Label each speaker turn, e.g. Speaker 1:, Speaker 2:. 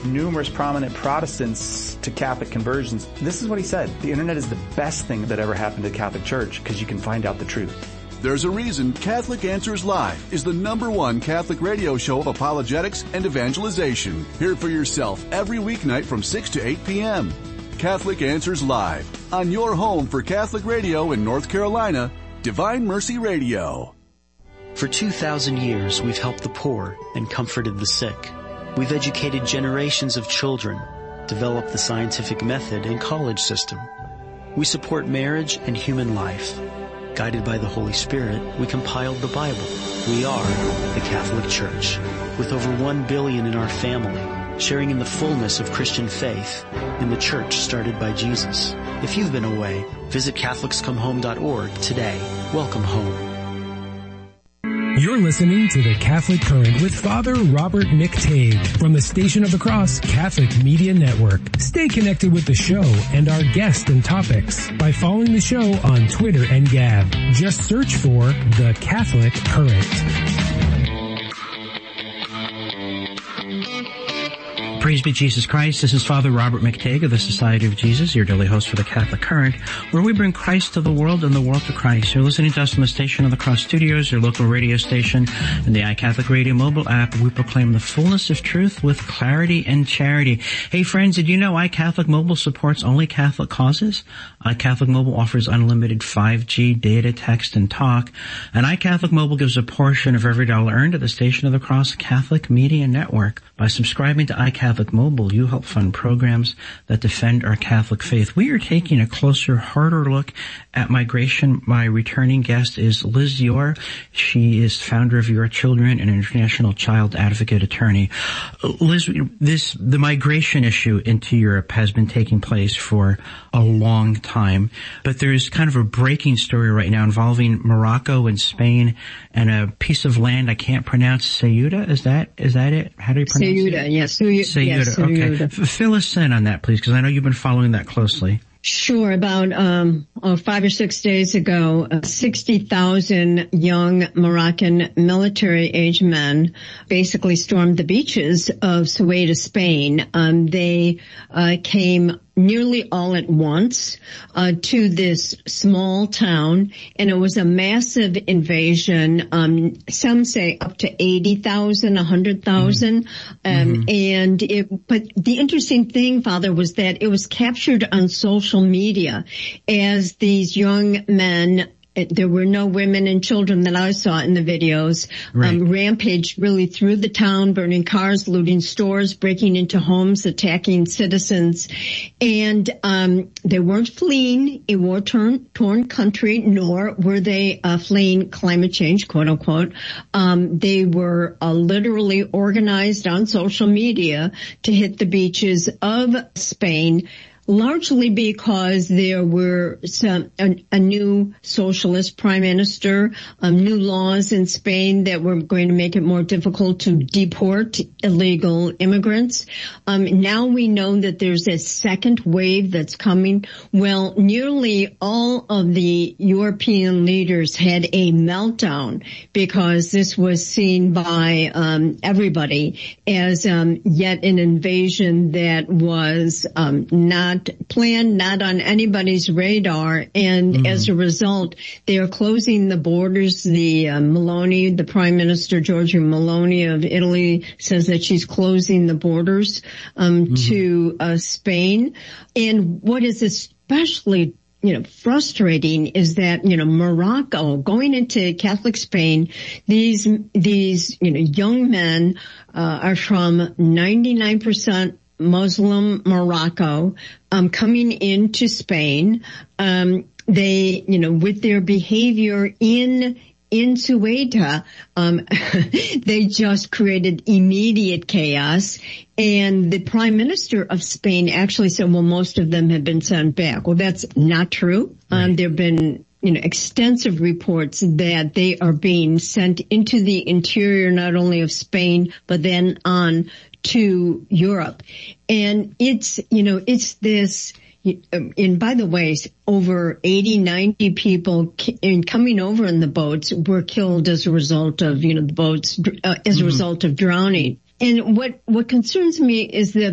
Speaker 1: numerous prominent Protestants to Catholic conversions. This is what he said: the internet is the best thing that ever happened to the Catholic Church because you can find out the truth.
Speaker 2: There's a reason Catholic Answers Live is the #1 Catholic radio show of apologetics and evangelization. Hear it for yourself every weeknight from 6 to 8 p.m. Catholic Answers Live, on your home for Catholic radio in North Carolina, Divine Mercy Radio.
Speaker 3: For 2,000 years, we've helped the poor and comforted the sick. We've educated generations of children, developed the scientific method and college system. We support marriage and human life. Guided by the Holy Spirit, we compiled the Bible. We are the Catholic Church, with over 1 billion in our family, sharing in the fullness of Christian faith in the church started by Jesus. If you've been away, visit CatholicsComeHome.org today. Welcome home.
Speaker 4: You're listening to The Catholic Current with Father Robert McTague from the Station of the Cross Catholic Media Network. Stay connected with the show and our guests and topics by following the show on Twitter and Gab. Just search for The Catholic Current.
Speaker 5: Praise be Jesus Christ. This is Father Robert McTague of the Society of Jesus, your daily host for the Catholic Current, where we bring Christ to the world and the world to Christ. You're listening to us on the Station of the Cross Studios, your local radio station, and the iCatholic Radio mobile app. We proclaim the fullness of truth with clarity and charity. Hey friends, did you know iCatholic Mobile supports only Catholic causes? iCatholic Mobile offers unlimited 5G data, text, and talk. And iCatholic Mobile gives a portion of every dollar earned to the Station of the Cross Catholic Media Network. By subscribing to iCatholic Mobile, you help fund programs that defend our Catholic faith. We are taking a closer, harder look at migration. My returning guest is Liz Yor. She is founder of Your Children and an international child advocate attorney. Liz, the migration issue into Europe has been taking place for a long time, but there's kind of a breaking story right now involving Morocco and Spain and a piece of land I can't pronounce. Ceuta, is that it? How do you pronounce it?
Speaker 6: Ceuta, yes.
Speaker 5: Ceuta,
Speaker 6: yes,
Speaker 5: okay. Fill us in on that, please, because I know you've been following that closely.
Speaker 6: Sure. About 5 or 6 days ago, 60,000 young Moroccan military-age men basically stormed the beaches of Ceuta, Spain. They came nearly all at once to this small town, and it was a massive invasion. Some say up to 80,000, 100,000. But the interesting thing, Father, was that it was captured on social media as these young men, there were no women and children that I saw in the videos, right. Rampaged really through the town, burning cars, looting stores, breaking into homes, attacking citizens. And they weren't fleeing a war-torn country, nor were they fleeing climate change, quote unquote. They were literally organized on social media to hit the beaches of Spain, largely because there were a new socialist prime minister, new laws in Spain that were going to make it more difficult to deport illegal immigrants. Now we know that there's a second wave that's coming. Well, nearly all of the European leaders had a meltdown because this was seen by everybody as yet an invasion that was not planned, not on anybody's radar, and as a result, they are closing the borders. The Meloni, the Prime Minister Giorgia Meloni of Italy, says that she's closing the borders to Spain. And what is especially frustrating is that, Morocco, going into Catholic Spain, these young men, are from 99% Muslim Morocco, coming into Spain. They, with their behavior in Ceuta, they just created immediate chaos. And the Prime Minister of Spain actually said, well, most of them have been sent back. Well, that's not true. Right. There have been extensive reports that they are being sent into the interior, not only of Spain, but then on to Europe. And it's this, and by the way, over 80, 90 people coming over in the boats were killed as a result of, the boats, as a result of drowning. And what concerns me is the